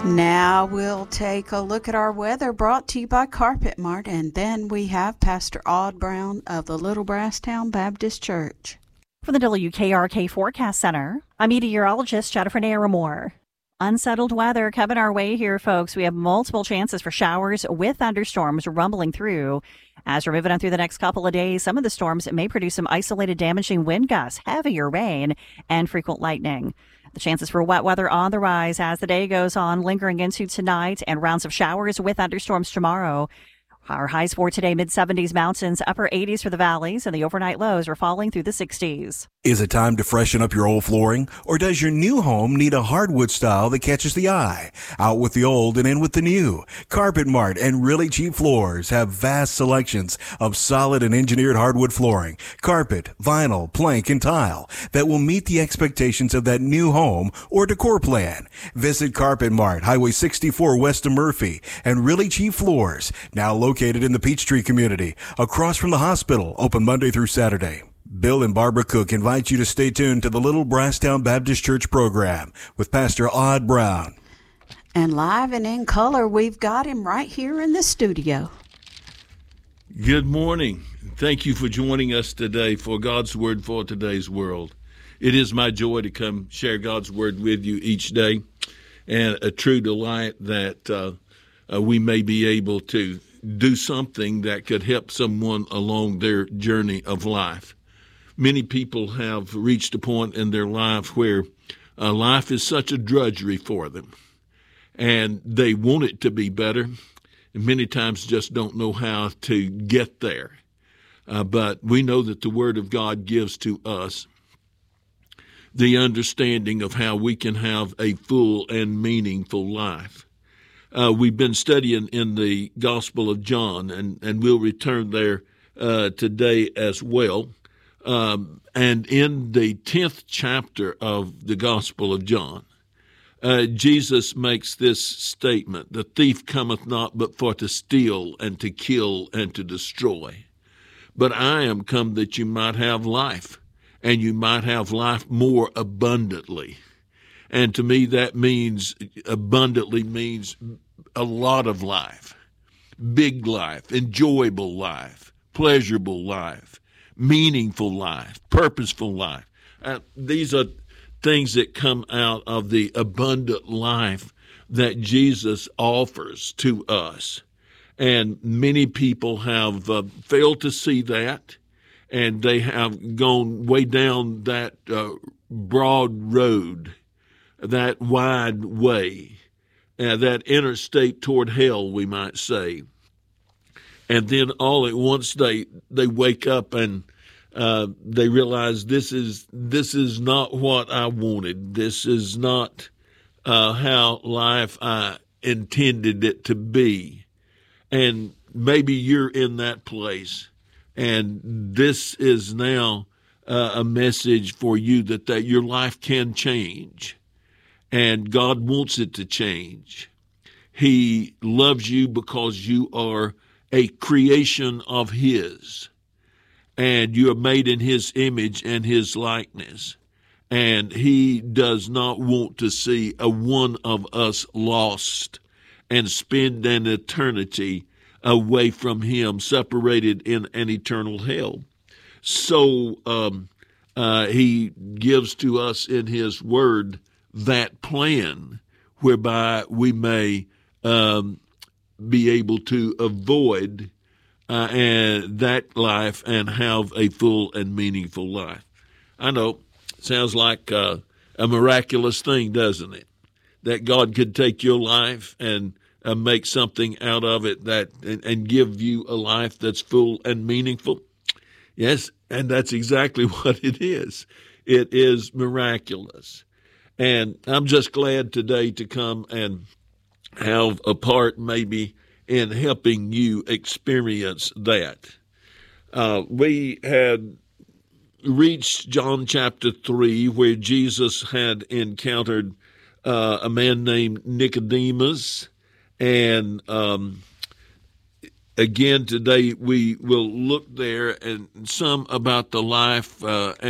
Now we'll take a look at our weather, brought to you by Carpet Mart, and then we have Pastor Odd Brown of the Little Brasstown Baptist Church. From the WKRK Forecast Center, I'm meteorologist Jennifer Naramore. Unsettled weather coming our way here, folks. We have multiple chances for showers with thunderstorms rumbling through. As we're moving on through the next couple of days, some of the storms may produce some isolated damaging wind gusts, heavier rain, and frequent lightning. The chances for wet weather on the rise as the day goes on, lingering into tonight, and rounds of showers with thunderstorms tomorrow. Our highs for today, mid-70s mountains, upper 80s for the valleys, and the overnight lows are falling through the 60s. Is it time to freshen up your old flooring? Or does your new home need a hardwood style that catches the eye? Out with the old and in with the new. Carpet Mart and Really Cheap Floors have vast selections of solid and engineered hardwood flooring, carpet, vinyl, plank, and tile that will meet the expectations of that new home or decor plan. Visit Carpet Mart, Highway 64 west of Murphy, and Really Cheap Floors, now located in the Peachtree community, across from the hospital, open Monday through Saturday. Bill and Barbara Cook invite you to stay tuned to the Little Brasstown Baptist Church program with Pastor Odd Brown. And live and in color, we've got him right here in the studio. Good morning. Thank you for joining us today for God's Word for today's world. It is my joy to come share God's Word with you each day, and a true delight that we may be able to do something that could help someone along their journey of life. Many people have reached a point in their life where life is such a drudgery for them, and they want it to be better, and many times just don't know how to get there. But we know that the Word of God gives to us the understanding of how we can have a full and meaningful life. We've been studying in the Gospel of John, and we'll return there today as well. And in the 10th chapter of the Gospel of John, Jesus makes this statement: "The thief cometh not but for to steal and to kill and to destroy. But I am come that you might have life, and you might have life more abundantly." And to me, that means abundantly means a lot of life, big life, enjoyable life, pleasurable life, meaningful life, purposeful life. These are things that come out of the abundant life that Jesus offers to us. And many people have failed to see that, and they have gone way down that broad road, that wide way, that interstate toward hell, we might say. And then all at once they wake up and they realize this is not what I wanted. This is not how life I intended it to be. And maybe you're in that place, and this is now a message for you that your life can change, and God wants it to change. He loves you because you are a creation of His, and you are made in His image and His likeness, and He does not want to see a one of us lost and spend an eternity away from Him, separated in an eternal hell. So He gives to us in His Word that plan whereby we may be able to avoid and that life and have a full and meaningful life. I know, sounds like a miraculous thing, doesn't it? That God could take your life and make something out of it and give you a life that's full and meaningful. Yes, and that's exactly what it is. It is miraculous. And I'm just glad today to come and have a part maybe in helping you experience that. We had reached John chapter 3, where Jesus had encountered a man named Nicodemus. And again, today we will look there and some about the life